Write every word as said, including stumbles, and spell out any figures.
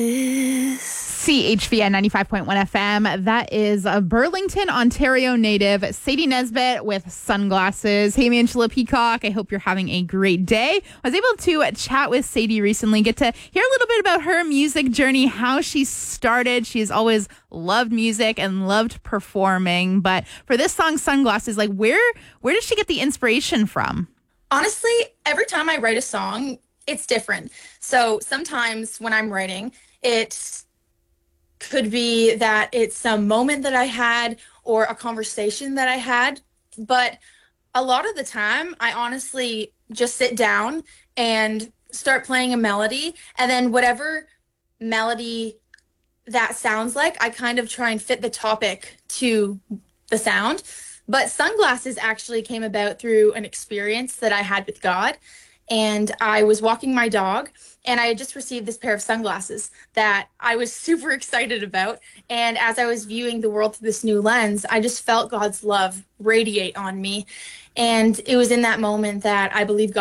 C H V N ninety-five point one F M. That is a Burlington, Ontario native, Sadie Nesbitt with Sunglasses. Hey, Angela Peacock. I hope you're having a great day. I was able to chat with Sadie recently, get to hear a little bit about her music journey, how she started. She's always loved music and loved performing. But for this song, Sunglasses, like where, where did she get the inspiration from? Honestly, every time I write a song, it's different. So sometimes when I'm writing, it could be that it's some moment that I had or a conversation that I had. But a lot of the time, I honestly just sit down and start playing a melody. And then whatever melody that sounds like, I kind of try and fit the topic to the sound. But Sunglasses actually came about through an experience that I had with God. And I was walking my dog, and I had just received this pair of sunglasses that I was super excited about. And as I was viewing the world through this new lens, I just felt God's love radiate on me. And it was in that moment that I believe God